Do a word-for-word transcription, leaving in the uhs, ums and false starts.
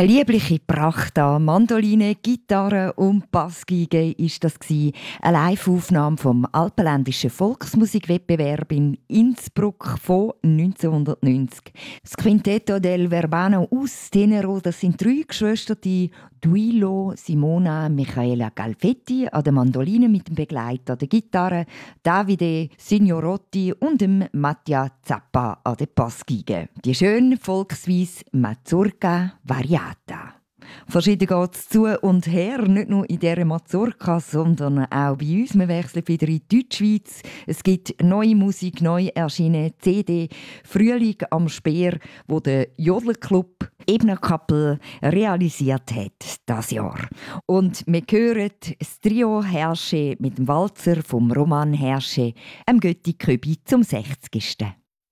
Eine liebliche Pracht an Mandoline, Gitarre und Bassgeige ist das gsi. Eine Live-Aufnahme vom Alpenländischen Volksmusikwettbewerb in Innsbruck von neunzehnhundertneunzig. Das Quintetto del Verbano aus Tenero, das sind drei Geschwister, die Duilo, Simona, Michaela Galfetti an der Mandoline mit dem Begleiter der Gitarre, Davide Signorotti und dem Mattia Zappa an der Bassgeige. Die schöne Volksweise Mazurka Variata. Verschieden geht es zu und her, nicht nur in dieser Mazurka, sondern auch bei uns. Wir wechseln wieder in die Deutschschweiz. Es gibt neue Musik, neu erschienen C D «Frühling am Speer», wo der Jodelclub Ebner Kappel realisiert hat das Jahr. Und wir hören das Trio Herrsche mit dem Walzer vom Roman Herrsche, einem Götti Köbi zum sechzigsten